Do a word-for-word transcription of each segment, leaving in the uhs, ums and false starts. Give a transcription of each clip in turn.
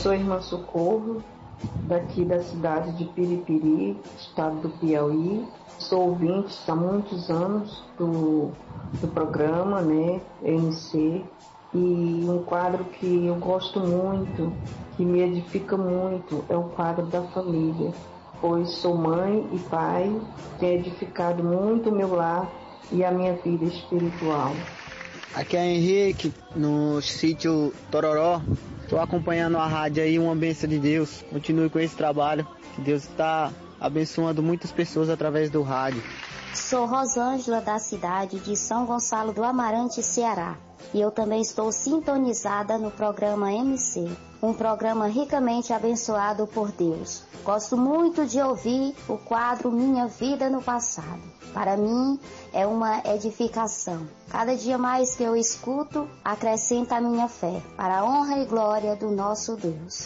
sou a irmã Socorro, daqui da cidade de Piripiri, estado do Piauí. Sou ouvinte há muitos anos do, do programa, né, M C, e um quadro que eu gosto muito, que me edifica muito, é o quadro da família, pois sou mãe e pai, tem edificado muito o meu lar e a minha vida espiritual. Aqui é Henrique, no sítio Tororó. Estou acompanhando a rádio aí, uma bênção de Deus. Continue com esse trabalho, que Deus está abençoando muitas pessoas através do rádio. Sou Rosângela, da cidade de São Gonçalo do Amarante, Ceará. E eu também estou sintonizada no programa M C, um programa ricamente abençoado por Deus. Gosto muito de ouvir o quadro Minha Vida no Passado. Para mim, é uma edificação. Cada dia mais que eu escuto, acrescenta a minha fé, para a honra e glória do nosso Deus.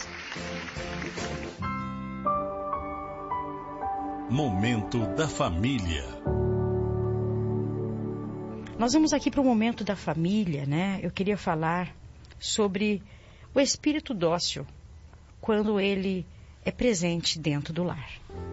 Momento da Família. Nós vamos aqui para o momento da família, né? Eu queria falar sobre o espírito dócil, quando ele é presente dentro do lar.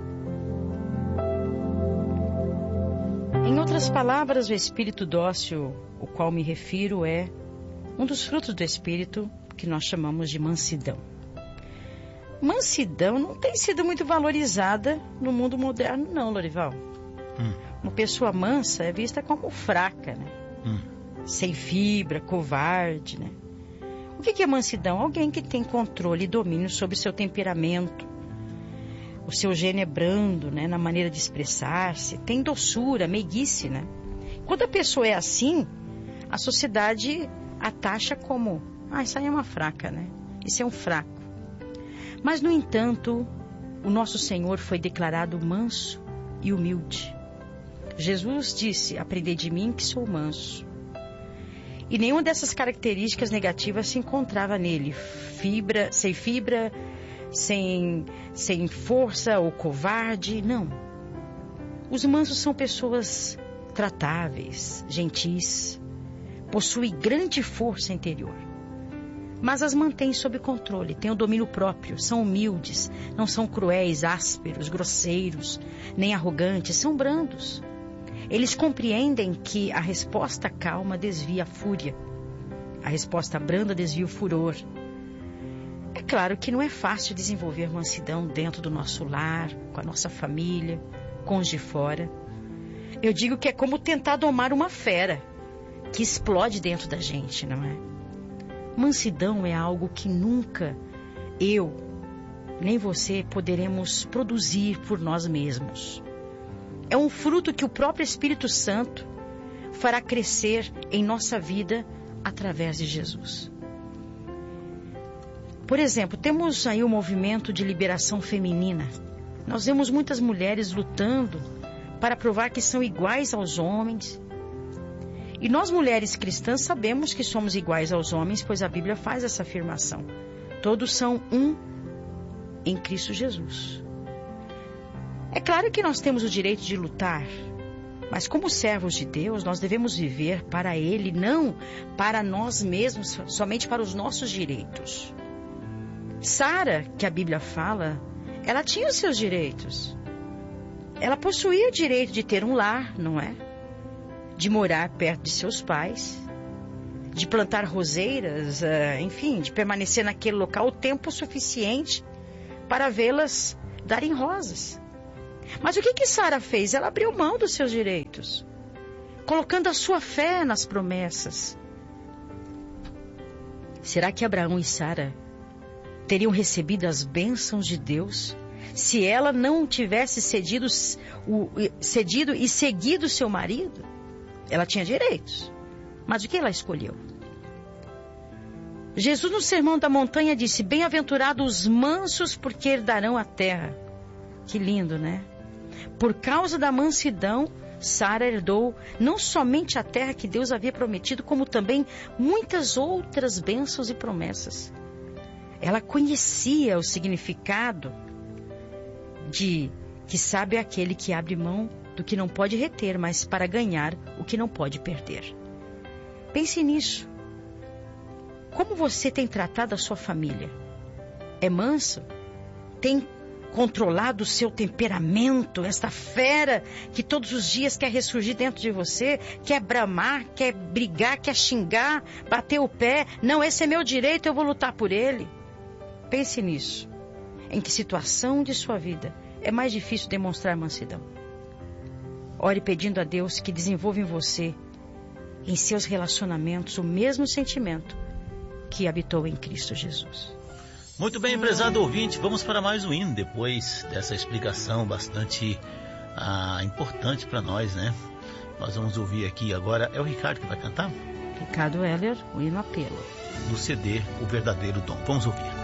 Em outras palavras, o espírito dócil, o qual me refiro, é um dos frutos do espírito que nós chamamos de mansidão. Mansidão não tem sido muito valorizada no mundo moderno, não, Lorival. Hum. Uma pessoa mansa é vista como fraca, né? Hum. Sem fibra, covarde, né? O que é mansidão? Alguém que tem controle e domínio sobre o seu temperamento, o seu gênio é brando, né? Na maneira de expressar-se, tem doçura, meiguice, né? Quando a pessoa é assim, a sociedade a taxa como, ah, isso aí é uma fraca, né? Isso é um fraco. Mas, no entanto, o nosso Senhor foi declarado manso e humilde. Jesus disse, aprendei de mim que sou manso. E nenhuma dessas características negativas se encontrava nele. Fibra, sem fibra, sem, sem força ou covarde, não. Os mansos são pessoas tratáveis, gentis, possuem grande força interior, mas as mantêm sob controle, têm o domínio próprio, são humildes, não são cruéis, ásperos, grosseiros, nem arrogantes, são brandos. Eles compreendem que a resposta calma desvia a fúria, a resposta branda desvia o furor. É claro que não é fácil desenvolver mansidão dentro do nosso lar, com a nossa família, com os de fora. Eu digo que é como tentar domar uma fera que explode dentro da gente, não é? Mansidão é algo que nunca eu, nem você poderemos produzir por nós mesmos. É um fruto que o próprio Espírito Santo fará crescer em nossa vida através de Jesus. Por exemplo, temos aí o movimento de liberação feminina. Nós vemos muitas mulheres lutando para provar que são iguais aos homens. E nós, mulheres cristãs, sabemos que somos iguais aos homens, pois a Bíblia faz essa afirmação. Todos são um em Cristo Jesus. É claro que nós temos o direito de lutar, mas como servos de Deus, nós devemos viver para Ele, não para nós mesmos, somente para os nossos direitos. Sara, que a Bíblia fala, ela tinha os seus direitos. Ela possuía o direito de ter um lar, não é? De morar perto de seus pais, de plantar roseiras, uh, enfim, de permanecer naquele local o tempo suficiente para vê-las darem rosas. Mas o que que Sara fez? Ela abriu mão dos seus direitos, colocando a sua fé nas promessas. Será que Abraão e Sara teriam recebido as bênçãos de Deus se ela não tivesse cedido, o, cedido e seguido seu marido? Ela tinha direitos, mas o que ela escolheu? Jesus, no Sermão da Montanha, disse, bem-aventurados os mansos, porque herdarão a terra. Que lindo, né? Por causa da mansidão, Sara herdou não somente a terra que Deus havia prometido, como também muitas outras bênçãos e promessas. Ela conhecia o significado de que sabe aquele que abre mão do que não pode reter, mas para ganhar o que não pode perder. Pense nisso. Como você tem tratado a sua família? é manso? Tem controlado o seu temperamento, esta fera que todos os dias quer ressurgir dentro de você, quer bramar, quer brigar, quer xingar, bater o pé? Não, esse é meu direito, eu vou lutar por ele. Pense nisso. Em que situação de sua vida é mais difícil demonstrar mansidão? Ore pedindo a Deus que desenvolva em você, em seus relacionamentos, o mesmo sentimento que habitou em Cristo Jesus. Muito bem, prezado ouvinte, vamos para mais um hino, depois dessa explicação bastante ah, importante para nós, né? Nós vamos ouvir aqui agora, é o Ricardo que vai cantar? Ricardo Heller, o hino Apelo. Do C D O Verdadeiro Dom. Vamos ouvir.